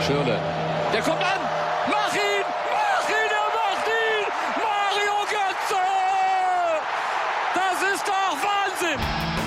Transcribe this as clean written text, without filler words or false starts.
Schirle. Der kommt an. Mach ihn! Mach ihn! Er macht ihn! Mario Götze! Das ist doch Wahnsinn!